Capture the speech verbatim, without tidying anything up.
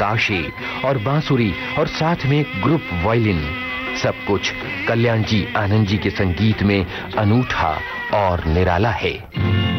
ताशे और बांसुरी और साथ में ग्रुप वायलिन, सब कुछ कल्याण जी आनंद जी के संगीत में अनूठा और निराला है।